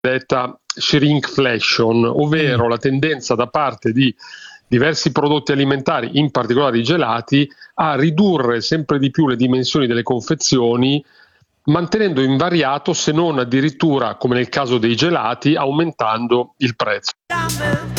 detta shrinkflation, ovvero la tendenza da parte di diversi prodotti alimentari, in particolare i gelati, a ridurre sempre di più le dimensioni delle confezioni, mantenendo invariato, se non addirittura, come nel caso dei gelati, aumentando il prezzo.